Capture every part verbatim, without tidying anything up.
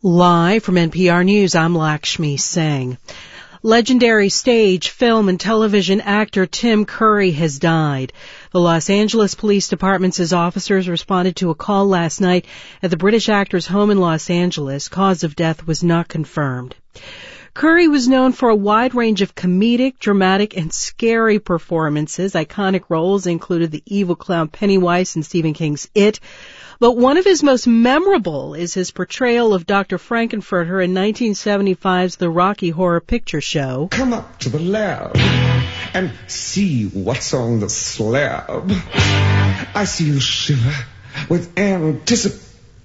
Live from N P R News, I'm Lakshmi Singh. Legendary stage, film, and television actor Tim Curry has died. The Los Angeles Police Department's officers responded to a call last night at the British actor's home in Los Angeles. Cause of death was not confirmed. Curry was known for a wide range of comedic, dramatic, and scary performances. Iconic roles included the evil clown Pennywise in Stephen King's It. But one of his most memorable is his portrayal of Doctor Frankenfurter in nineteen seventy-five's The Rocky Horror Picture Show. Come up to the lab and see what's on the slab. I see you shiver with anticipation.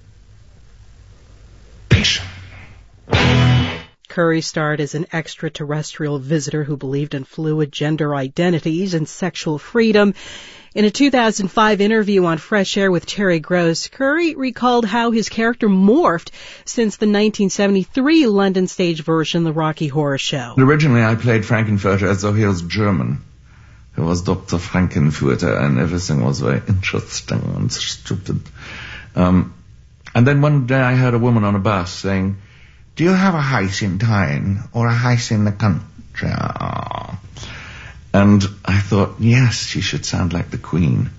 Curry starred as an extraterrestrial visitor who believed in fluid gender identities and sexual freedom. In a two thousand five interview on Fresh Air with Terry Gross, Curry recalled how his character morphed since the nineteen seventy-three London stage version, The Rocky Horror Show. Originally, I played Frankenfurter as though he was German. He was Doctor Frankenfurter, and everything was very interesting and stupid. Um, and then one day I heard a woman on a bus saying, "Do you have a house in town or a house in the country?" And I thought, yes, she should sound like the Queen.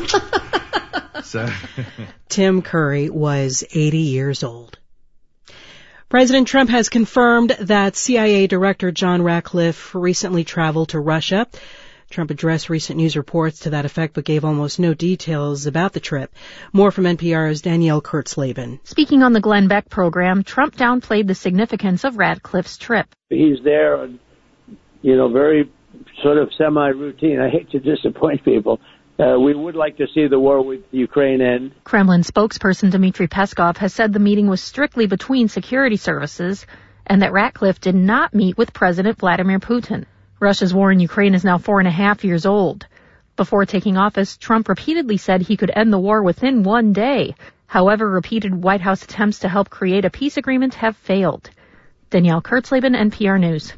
so. Tim Curry was eighty years old. President Trump has confirmed that C I A Director John Ratcliffe recently traveled to Russia. Trump addressed recent news reports to that effect, but gave almost no details about the trip. More from N P R's Danielle Kurtzleben. Speaking on the Glenn Beck program, Trump downplayed the significance of Ratcliffe's trip. He's there, you know, very sort of semi-routine. I hate to disappoint people. Uh, we would like to see the war with Ukraine end. Kremlin spokesperson Dmitry Peskov has said the meeting was strictly between security services and that Ratcliffe did not meet with President Vladimir Putin. Russia's war in Ukraine is now four and a half years old. Before taking office, Trump repeatedly said he could end the war within one day. However, repeated White House attempts to help create a peace agreement have failed. Danielle Kurtzleben, N P R News.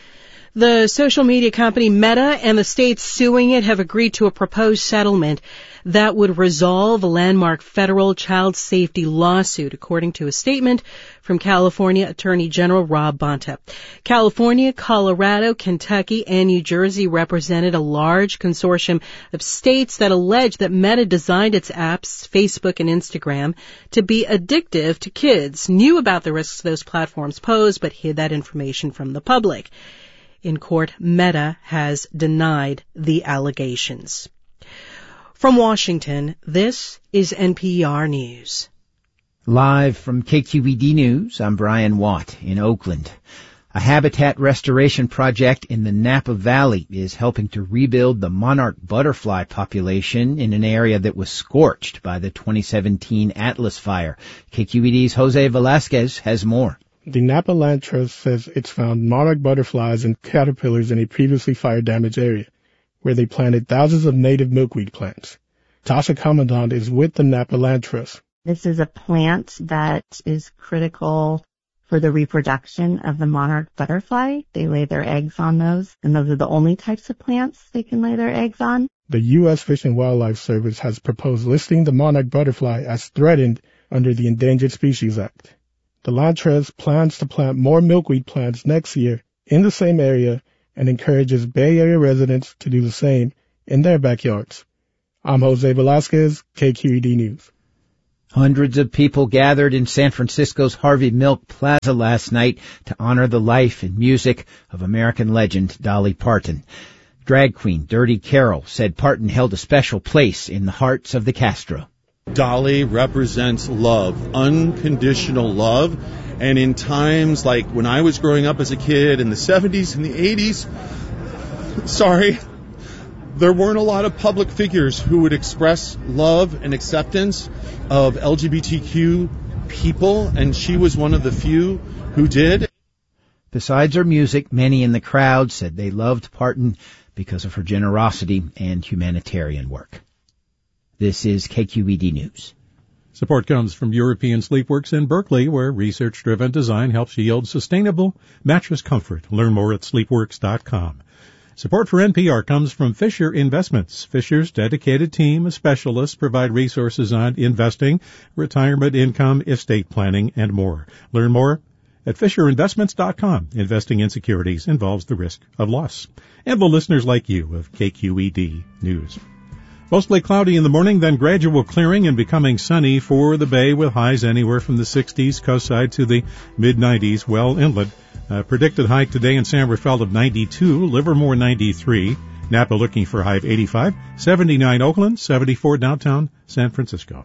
The social media company Meta and the states suing it have agreed to a proposed settlement that would resolve a landmark federal child safety lawsuit, according to a statement from California Attorney General Rob Bonta. California, Colorado, Kentucky, and New Jersey represented a large consortium of states that allege that Meta designed its apps, Facebook and Instagram, to be addictive to kids, knew about the risks those platforms pose, but hid that information from the public. In court, Meta has denied the allegations. From Washington, this is N P R News. Live from K Q E D News, I'm Brian Watt in Oakland. A habitat restoration project in the Napa Valley is helping to rebuild the monarch butterfly population in an area that was scorched by the twenty seventeen Atlas fire. K Q E D's Jose Velasquez has more. The Napa Land Trust says it's found monarch butterflies and caterpillars in a previously fire-damaged area, where they planted thousands of native milkweed plants. Tasha Commandant is with the Napa Land Trust. This is a plant that is critical for the reproduction of the monarch butterfly. They lay their eggs on those, and those are the only types of plants they can lay their eggs on. The U S Fish and Wildlife Service has proposed listing the monarch butterfly as threatened under the Endangered Species Act. The Land Trust plans to plant more milkweed plants next year in the same area and encourages Bay Area residents to do the same in their backyards. I'm Jose Velasquez, K Q E D News. Hundreds of people gathered in San Francisco's Harvey Milk Plaza last night to honor the life and music of American legend Dolly Parton. Drag queen Dirty Carol said Parton held a special place in the hearts of the Castro. Dolly represents love, unconditional love, and in times like when I was growing up as a kid in the seventies and the eighties, sorry, there weren't a lot of public figures who would express love and acceptance of L G B T Q people, and she was one of the few who did. Besides her music, many in the crowd said they loved Parton because of her generosity and humanitarian work. This is K Q E D News. Support comes from European Sleepworks in Berkeley, where research-driven design helps yield sustainable mattress comfort. Learn more at sleepworks dot com. Support for N P R comes from Fisher Investments. Fisher's dedicated team of specialists provide resources on investing, retirement income, estate planning, and more. Learn more at fisher investments dot com. Investing in securities involves the risk of loss. And the listeners like you of K Q E D News. Mostly cloudy in the morning, then gradual clearing and becoming sunny for the Bay with highs anywhere from the sixties coast side to the mid nineties well inland. Uh, predicted high today in San Rafael of ninety-two, Livermore ninety-three, Napa looking for a high of eighty-five, seventy-nine Oakland, seventy-four downtown San Francisco.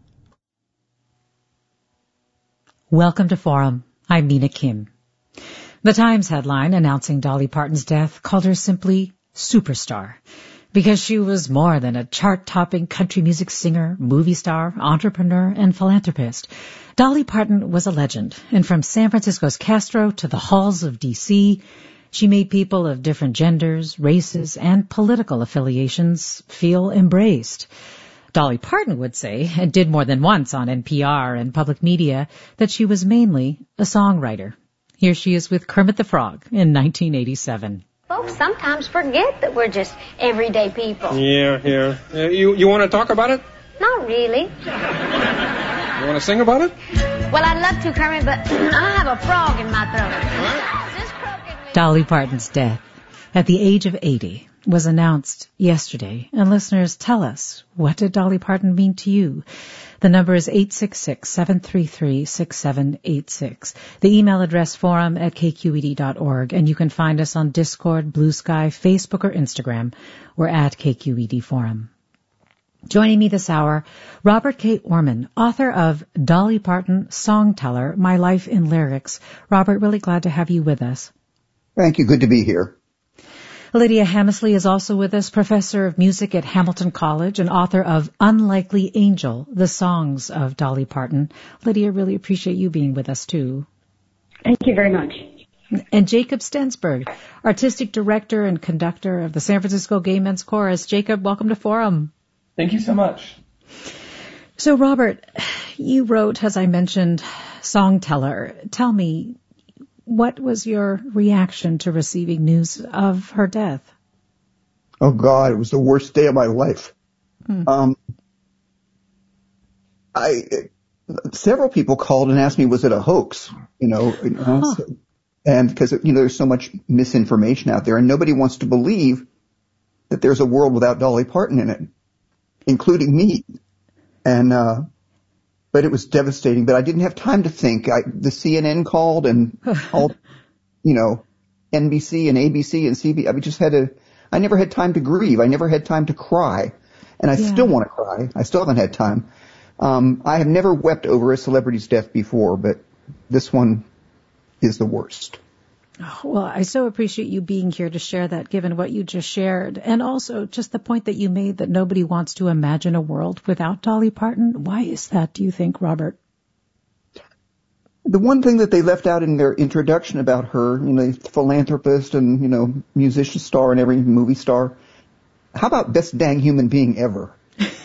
Welcome to Forum. I'm Mina Kim. The Times headline announcing Dolly Parton's death called her simply superstar, because she was more than a chart-topping country music singer, movie star, entrepreneur, and philanthropist. Dolly Parton was a legend, and from San Francisco's Castro to the halls of D C, she made people of different genders, races, and political affiliations feel embraced. Dolly Parton would say, and did more than once on N P R and public media, that she was mainly a songwriter. Here she is with Kermit the Frog in nineteen eighty-seven. Folks sometimes forget that we're just everyday people. Yeah, yeah. Uh, you you want to talk about it? Not really. You want to sing about it? Well, I'd love to, Kermit, but I have a frog in my throat. Dolly Parton's death at the age of eighty was announced yesterday. And listeners, tell us, what did Dolly Parton mean to you? The number is eight six six, seven three three, six seven eight six. The email address forum at k q e d dot org. And you can find us on Discord, Blue Sky, Facebook, or Instagram. We're at K Q E D Forum. Joining me this hour, Robert K. Orman, author of Dolly Parton, Songteller, My Life in Lyrics. Robert, really glad to have you with us. Thank you. Good to be here. Lydia Hammersley is also with us, professor of music at Hamilton College and author of Unlikely Angel, the songs of Dolly Parton. Lydia, really appreciate you being with us, too. Thank you very much. And Jacob Stensberg, artistic director and conductor of the San Francisco Gay Men's Chorus. Jacob, welcome to Forum. Thank you so much. So, Robert, you wrote, as I mentioned, Songteller. Tell me, what was your reaction to receiving news of her death? Oh, God, it was the worst day of my life. Hmm. Um, I several people called and asked me, was it a hoax? You know, you know huh. so, and because, you know, there's so much misinformation out there, and nobody wants to believe that there's a world without Dolly Parton in it, including me. And, uh, but it was devastating, but I didn't have time to think. I, the C N N called and all, you know, N B C and A B C and C B S. I just had to, I never had time to grieve. I never had time to cry. And I yeah. still want to cry. I still haven't had time. Um, I have never wept over a celebrity's death before, but this one is the worst. Well, I so appreciate you being here to share that, given what you just shared. And also just the point that you made that nobody wants to imagine a world without Dolly Parton. Why is that, do you think, Robert? The one thing that they left out in their introduction about her, you know, philanthropist and, you know, musician star and every movie star. How about best dang human being ever?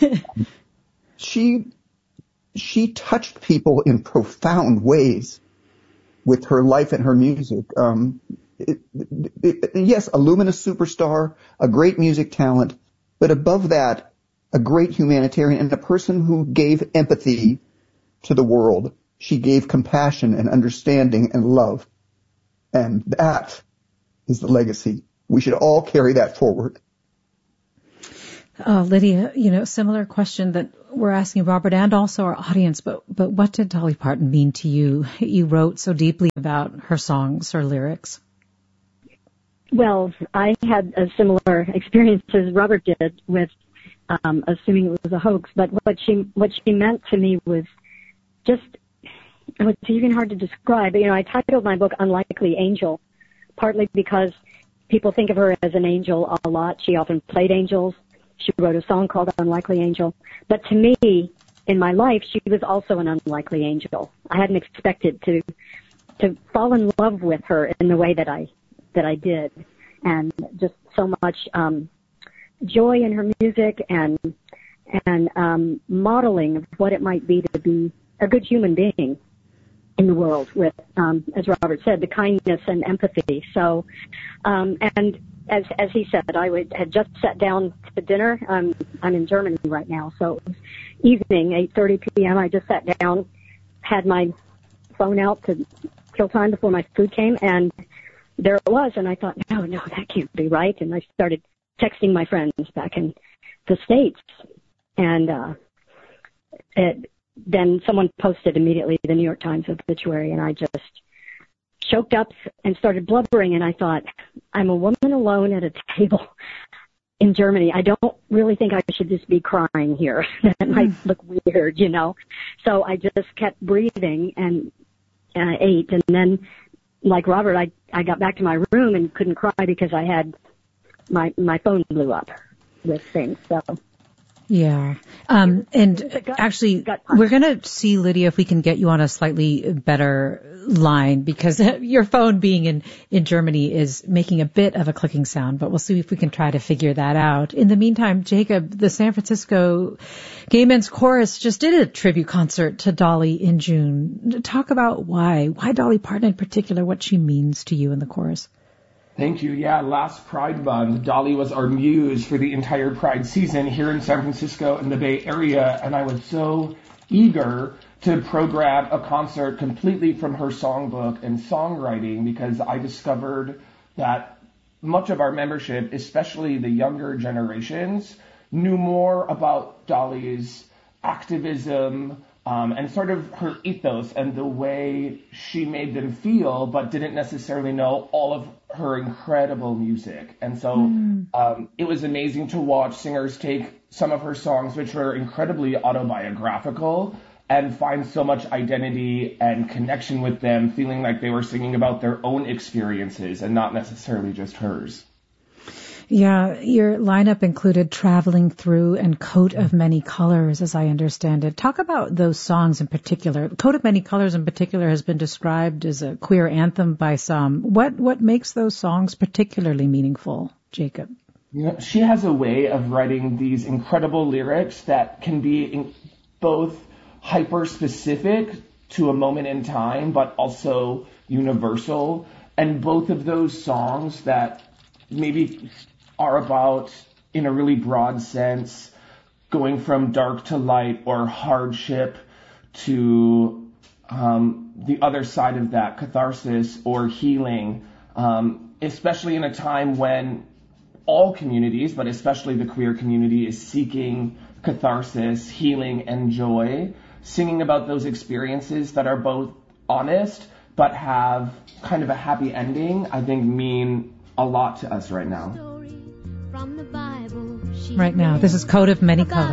she, she touched people in profound ways with her life and her music. Um, it, it, it, yes, a luminous superstar, a great music talent, but above that, a great humanitarian and a person who gave empathy to the world. She gave compassion and understanding and love. And that is the legacy. We should all carry that forward. Uh, Lydia, you know, similar question that we're asking Robert and also our audience, but, but what did Dolly Parton mean to you? You wrote so deeply about her songs, her lyrics. Well, I had a similar experience as Robert did with, um, assuming it was a hoax, but what she, what she meant to me was just, it's even hard to describe. You know, I titled my book Unlikely Angel, partly because people think of her as an angel a lot. She often played angels. She wrote a song called Unlikely Angel. But to me, in my life, she was also an unlikely angel. I hadn't expected to to fall in love with her in the way that I that I did. And just so much um, joy in her music and and um, modeling of what it might be to be a good human being in the world with, um, as Robert said, the kindness and empathy. So, um, and as as he said, I would, had just sat down to dinner. Um, I'm in Germany right now, so it was evening, eight thirty p.m. I just sat down, had my phone out to kill time before my food came, and there it was. And I thought, no, no, that can't be right. And I started texting my friends back in the States, and uh, it, then someone posted immediately the New York Times obituary, and I just choked up and started blubbering, and I thought, I'm a woman alone at a table in Germany. I don't really think I should just be crying here. That might look weird, you know. So I just kept breathing and uh, ate, and then, like Robert, I I got back to my room and couldn't cry because I had my my phone blew up with things. So. Yeah. Um, and actually, we're going to see, Lydia, if we can get you on a slightly better line, because your phone being in, in Germany is making a bit of a clicking sound, but we'll see if we can try to figure that out. In the meantime, Jacob, the San Francisco Gay Men's Chorus just did a tribute concert to Dolly in June. Talk about why. Why Dolly Parton in particular, what she means to you in the chorus. Thank you. Yeah, last Pride Month, Dolly was our muse for the entire Pride season here in San Francisco in the Bay Area, and I was so eager to program a concert completely from her songbook and songwriting, because I discovered that much of our membership, especially the younger generations, knew more about Dolly's activism, Um, and sort of her ethos and the way she made them feel, but didn't necessarily know all of her incredible music. And so mm. um, it was amazing to watch singers take some of her songs, which were incredibly autobiographical, and find so much identity and connection with them, feeling like they were singing about their own experiences and not necessarily just hers. Yeah, your lineup included Traveling Through and Coat of Many Colors, as I understand it. Talk about those songs in particular. Coat of Many Colors in particular has been described as a queer anthem by some. What what makes those songs particularly meaningful, Jacob? You know, she has a way of writing these incredible lyrics that can be in both hyper-specific to a moment in time, but also universal. And both of those songs that maybe are about, in a really broad sense, going from dark to light or hardship to um, the other side of that, catharsis or healing, um, especially in a time when all communities, but especially the queer community, is seeking catharsis, healing, and joy, singing about those experiences that are both honest but have kind of a happy ending, I think mean a lot to us right now. Right now, this is Coat of Many Colors.